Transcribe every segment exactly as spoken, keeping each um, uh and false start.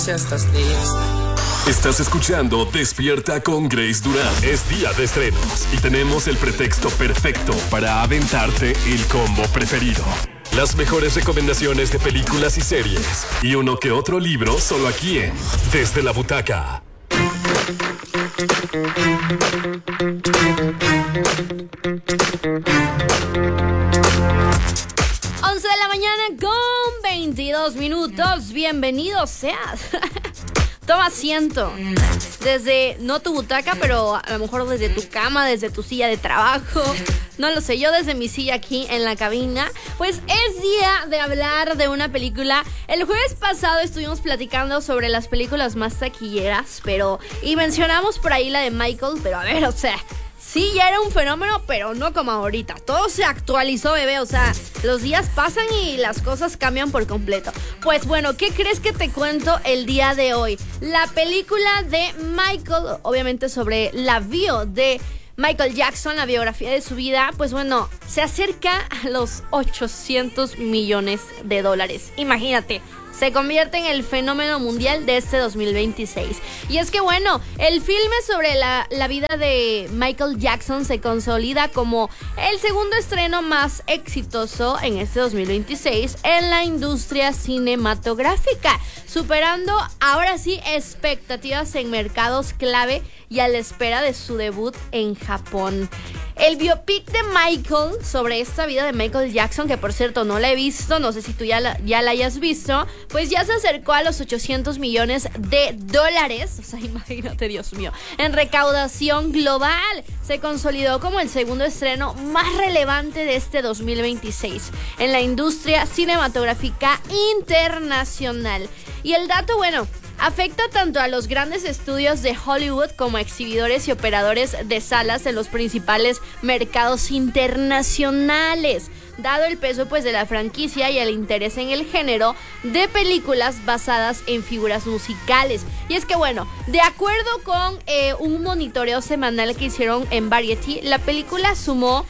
Si estás triste. Estás escuchando Despierta con Grace Durán. Es día de estrenos y tenemos el pretexto perfecto para aventarte el combo preferido. Las mejores recomendaciones de películas y series y uno que otro libro solo aquí en Desde la Butaca. once de la mañana con veintidós minutos. Bienvenido seas. Toma asiento. Desde, no tu butaca, pero a lo mejor desde tu cama, desde tu silla de trabajo. No lo sé, yo desde mi silla aquí en la cabina. Pues es día de hablar de una película. El jueves pasado estuvimos platicando sobre las películas más taquilleras, pero... Y mencionamos por ahí la de Michael, pero a ver, o sea... Sí, ya era un fenómeno, pero no como ahorita. Todo se actualizó, bebé. O sea, los días pasan y las cosas cambian por completo. Pues bueno, ¿qué crees que te cuento el día de hoy? La película de Michael, obviamente sobre la bio de Michael Jackson, la biografía de su vida, pues bueno, se acerca a los ochocientos millones de dólares. Imagínate. Se convierte en el fenómeno mundial de este dos mil veintiséis. Y es que bueno, el filme sobre la, la vida de Michael Jackson se consolida como el segundo estreno más exitoso en este dos mil veintiséis en la industria cinematográfica, superando ahora sí expectativas en mercados clave y a la espera de su debut en Japón. El biopic de Michael sobre esta vida de Michael Jackson, que por cierto no la he visto, no sé si tú ya la, ya la hayas visto, pues ya se acercó a los ochocientos millones de dólares, o sea, imagínate, Dios mío, en recaudación global. Se consolidó como el segundo estreno más relevante de este dos mil veintiséis en la industria cinematográfica internacional. Y el dato, bueno, afecta tanto a los grandes estudios de Hollywood como a exhibidores y operadores de salas en los principales mercados internacionales, dado el peso pues de la franquicia y el interés en el género de películas basadas en figuras musicales. Y es que bueno, de acuerdo con eh, un monitoreo semanal que hicieron en Variety, la película sumó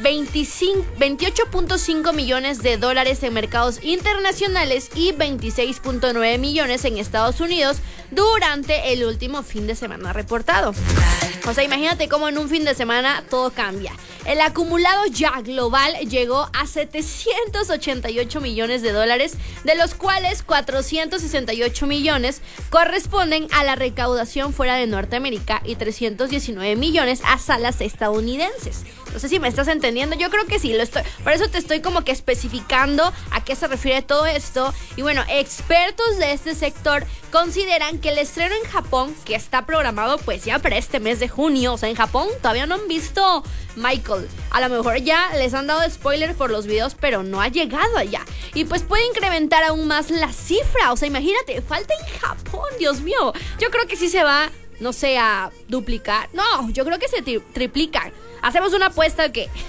veintiocho punto cinco millones de dólares en mercados internacionales y veintiséis punto nueve millones en Estados Unidos durante el último fin de semana reportado. O sea, imagínate cómo en un fin de semana todo cambia. El acumulado ya global llegó a setecientos ochenta y ocho millones de dólares, de los cuales cuatrocientos sesenta y ocho millones corresponden a la recaudación fuera de Norteamérica y trescientos diecinueve millones a salas estadounidenses. No sé si me estás entendiendo, yo creo que sí, lo estoy. Por eso te estoy como que especificando a qué se refiere todo esto. Y bueno, expertos de este sector consideran que el estreno en Japón, que está programado pues ya para este mes de junio, o sea, en Japón todavía no han visto Michael. A lo mejor ya les han dado spoiler por los videos, pero no ha llegado allá. Y pues puede incrementar aún más la cifra. O sea, imagínate, falta en Japón, Dios mío. Yo creo que sí se va, no sé, a duplicar. No, yo creo que se tri- triplica. ¿Hacemos una apuesta o qué?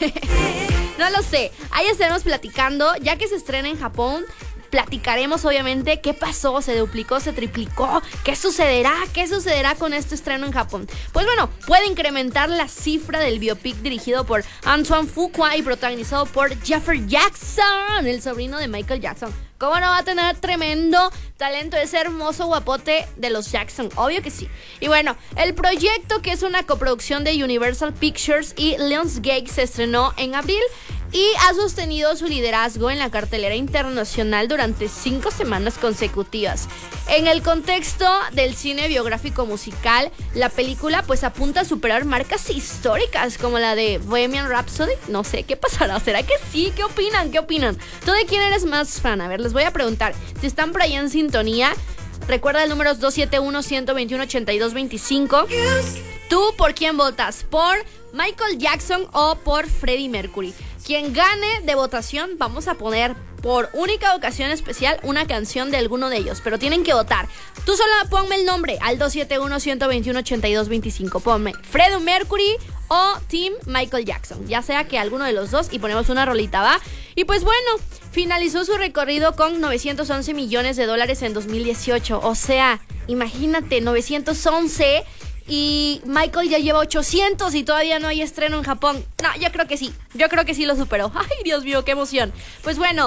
No lo sé. Ahí estaremos platicando. Ya que se estrena en Japón, platicaremos obviamente qué pasó, se duplicó, se triplicó, qué sucederá, qué sucederá con este estreno en Japón. Pues bueno, puede incrementar la cifra del biopic dirigido por Antoine Fuqua y protagonizado por Jeffrey Jackson, el sobrino de Michael Jackson. ¿Cómo no va a tener tremendo talento ese hermoso guapote de los Jackson? Obvio que sí. Y bueno, el proyecto, que es una coproducción de Universal Pictures y Lionsgate, se estrenó en abril y ha sostenido su liderazgo en la cartelera internacional durante cinco semanas consecutivas. En el contexto del cine biográfico musical, la película pues apunta a superar marcas históricas como la de Bohemian Rhapsody. No sé, ¿qué pasará? ¿Será que sí? ¿Qué opinan? ¿Qué opinan? ¿Tú de quién eres más fan? A ver, les voy a preguntar. Si están por ahí en sintonía, recuerda el número dos siete uno, uno dos uno, ocho dos dos cinco. ¿Tú por quién votas? ¿Por Michael Jackson o por Freddie Mercury? Quien gane de votación, vamos a poner por única ocasión especial una canción de alguno de ellos, pero tienen que votar. Tú solo ponme el nombre al dos siete uno, uno dos uno, ocho dos dos cinco. Ponme Freddie Mercury o Team Michael Jackson, ya sea que alguno de los dos, y ponemos una rolita, ¿va? Y pues bueno, finalizó su recorrido con novecientos once millones de dólares en dos mil dieciocho. O sea, imagínate, novecientos once. Y Michael ya lleva ochocientos y todavía no hay estreno en Japón. No, yo creo que sí, yo creo que sí lo superó. Ay, Dios mío, qué emoción. Pues bueno,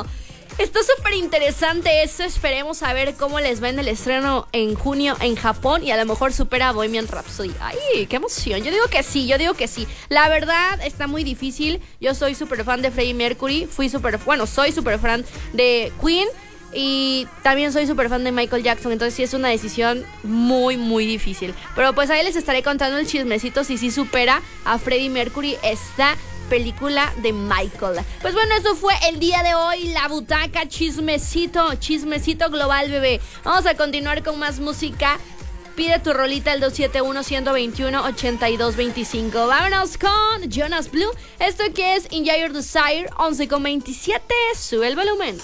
Está súper interesante eso. Esperemos a ver cómo les va en el estreno en junio en Japón y a lo mejor supera Bohemian Rhapsody. Ay, qué emoción. Yo digo que sí, yo digo que sí. La verdad está muy difícil. Yo soy súper fan de Freddie Mercury. Fui súper, bueno, soy súper fan de Queen. Y también soy súper fan de Michael Jackson. Entonces sí es una decisión muy, muy difícil. Pero pues ahí les estaré contando el chismecito si sí supera a Freddie Mercury esta película de Michael. Pues bueno, eso fue el día de hoy. La butaca, chismecito, chismecito global, bebé. Vamos a continuar con más música. Pide tu rolita al dos siete uno, uno dos uno, ocho dos dos cinco. Vámonos con Jonas Blue. Esto que es Enjoy Your Desire, once con veintisiete. Sube el volumen.